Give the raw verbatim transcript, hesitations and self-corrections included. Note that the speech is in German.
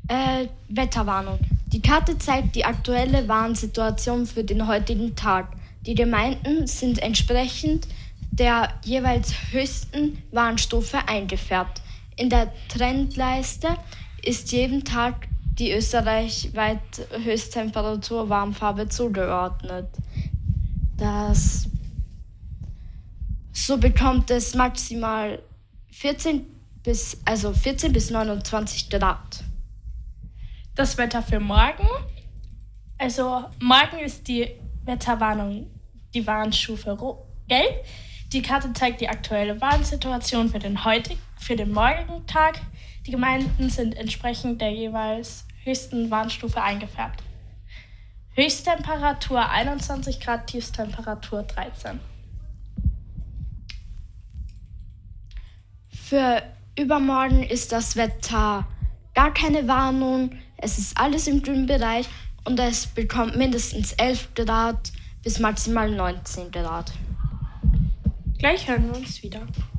Äh, Wetterwarnung. Die Karte zeigt die aktuelle Warnsituation für den heutigen Tag. Die Gemeinden sind entsprechend der jeweils höchsten Warnstufe eingefärbt. In der Trendleiste ist jeden Tag die österreichweit Höchsttemperatur Warnfarbe zugeordnet. Das so bekommt es maximal vierzehn bis, also vierzehn bis neunundzwanzig Grad. Das Wetter für morgen. Also morgen ist die Wetterwarnung, die Warnstufe gelb. Die Karte zeigt die aktuelle Warnsituation für den heutigen, für den morgigen Tag. Die Gemeinden sind entsprechend der jeweils höchsten Warnstufe eingefärbt. Höchsttemperatur einundzwanzig Grad, Tiefsttemperatur dreizehn. Für übermorgen ist das Wetter gar keine Warnung. Es ist alles im grünen Bereich und es bekommt mindestens elf Grad bis maximal neunzehn Grad. Gleich hören wir uns wieder.